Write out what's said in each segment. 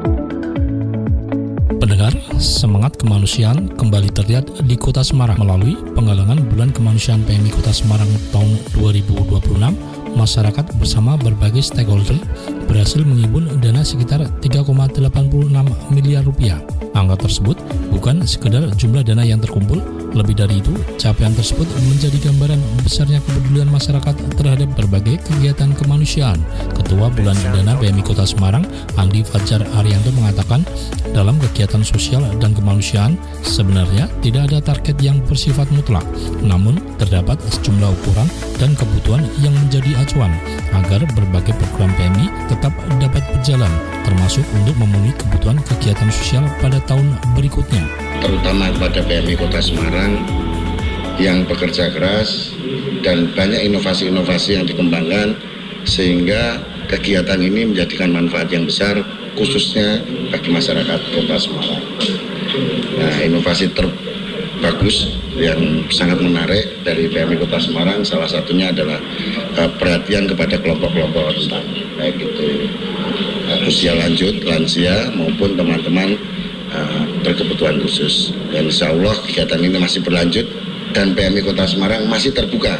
Pendengar, semangat kemanusiaan kembali terlihat di Kota Semarang melalui penggalangan Bulan Kemanusiaan PMI Kota Semarang tahun 2026. Masyarakat bersama berbagai stakeholder berhasil mengimpun dana sekitar 3,86 miliar rupiah. Angka tersebut bukan sekedar jumlah dana yang terkumpul, lebih dari itu, capaian tersebut menjadi gambaran besarnya kepedulian masyarakat terhadap berbagai kegiatan kemanusiaan. Ketua Bulan Dana PMI Kota Semarang, Andi Fajar Arianto mengatakan, dalam kegiatan sosial dan kemanusiaan, sebenarnya tidak ada target yang bersifat mutlak, namun terdapat sejumlah ukuran dan kebutuhan yang menjadi acuan agar berbagai program PMI tetap dapat berjalan, termasuk untuk memenuhi kebutuhan kegiatan sosial pada tahun berikutnya. Terutama kepada PMI Kota Semarang yang bekerja keras dan banyak inovasi-inovasi yang dikembangkan sehingga kegiatan ini menjadikan manfaat yang besar khususnya bagi masyarakat Kota Semarang. Nah, inovasi terbagus yang sangat menarik dari PMI Kota Semarang salah satunya adalah perhatian kepada kelompok-kelompok rentan, baik itu usia lanjut, lansia maupun teman-teman berkebutuhan khusus. Dan insya Allah kegiatan ini masih berlanjut dan PMI Kota Semarang masih terbuka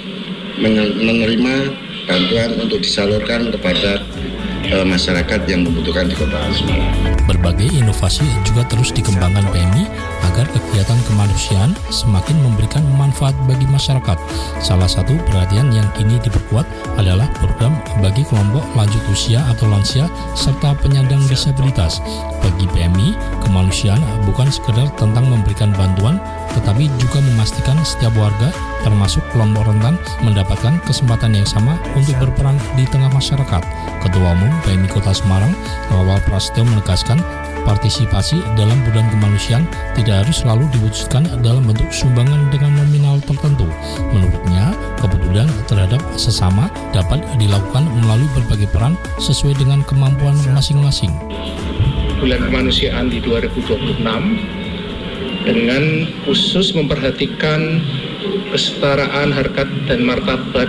menerima bantuan untuk disalurkan kepada masyarakat yang membutuhkan di Kota Semarang. Berbagai inovasi juga terus dikembangkan PMI agar kegiatan kemanusiaan semakin memberikan manfaat bagi masyarakat. Salah satu perhatian yang kini diperkuat adalah program bagi kelompok lanjut usia atau lansia serta penyandang disabilitas. Bagi PMI, kemanusiaan bukan sekedar tentang memberikan bantuan, tetapi juga memastikan setiap warga, termasuk kelompok rentan, mendapatkan kesempatan yang sama untuk berperan di tengah masyarakat. Ketua Umum PMI Kota Semarang, Lawal Prasetyo menegaskan, partisipasi dalam bulan kemanusiaan tidak harus selalu diwujudkan dalam bentuk sumbangan dengan nominal tertentu. Menurutnya, kepedulian terhadap sesama dapat dilakukan melalui berbagai peran sesuai dengan kemampuan masing-masing. Bulan kemanusiaan di 2026 dengan khusus memperhatikan kesetaraan harkat dan martabat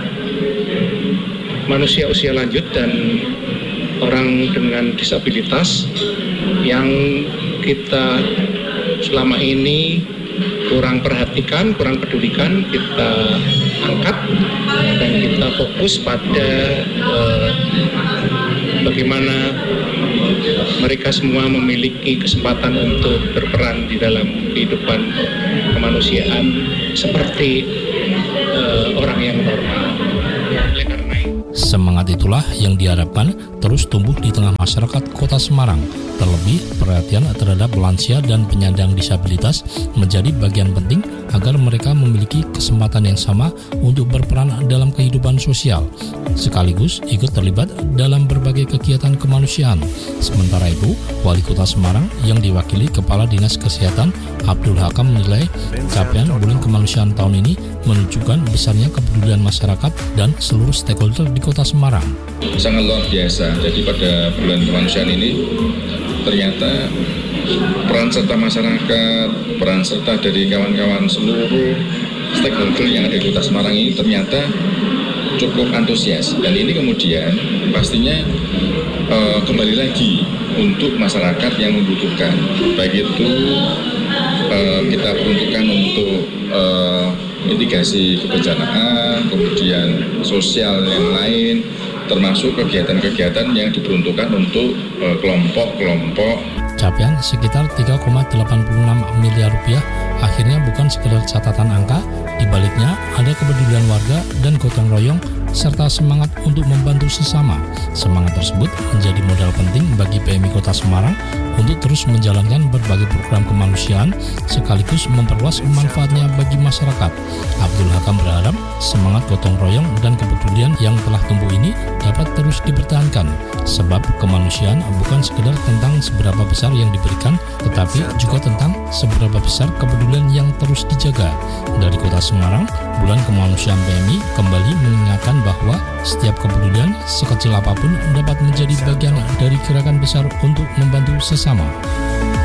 manusia usia lanjut dan orang dengan disabilitas yang kita selama ini kurang perhatikan, kurang pedulikan, kita angkat dan kita fokus pada bagaimana mereka semua memiliki kesempatan untuk berperan di dalam kehidupan kemanusiaan seperti orang yang normal. Semangat itulah yang diharapkan terus tumbuh di tengah masyarakat Kota Semarang. Terlebih, perhatian terhadap lansia dan penyandang disabilitas menjadi bagian penting agar mereka memiliki kesempatan yang sama untuk berperan dalam kehidupan sosial, sekaligus ikut terlibat dalam berbagai kegiatan kemanusiaan. Sementara itu, Wali Kota Semarang yang diwakili Kepala Dinas Kesehatan Abdul Hakam menilai capaian bulan kemanusiaan tahun ini menunjukkan besarnya kepedulian masyarakat dan seluruh stakeholder di Kota Semarang. Sangat luar biasa. Jadi pada bulan kemanusiaan ini ternyata peran serta masyarakat, peran serta dari kawan-kawan seluruh stakeholder yang ada di Kota Semarang ini ternyata cukup antusias. Dan ini kemudian pastinya kembali lagi untuk masyarakat yang membutuhkan. Baik itu kita peruntukkan untuk mitigasi kebencanaan, kemudian sosial yang lain, termasuk kegiatan-kegiatan yang diperuntukkan untuk kelompok-kelompok. Capaian sekitar 3,86 miliar rupiah akhirnya bukan sekedar catatan angka, dibaliknya ada kepedulian warga dan gotong royong serta semangat untuk membantu sesama. Semangat tersebut menjadi modal penting bagi PMI Kota Semarang untuk terus menjalankan berbagai program kemanusiaan sekaligus memperluas manfaatnya bagi masyarakat. Abdul Hakam berharap semangat gotong royong dan kepedulian yang telah tumbuh ini dapat terus dipertahankan, sebab kemanusiaan bukan sekedar tentang seberapa besar yang diberikan, tetapi juga tentang seberapa besar kepedulian yang terus dijaga. Dari Kota Semarang, Bulan Kemanusiaan PMI kembali mengingatkan bahwa setiap kepedulian sekecil apapun dapat menjadi bagian dari gerakan besar untuk membantu sesama.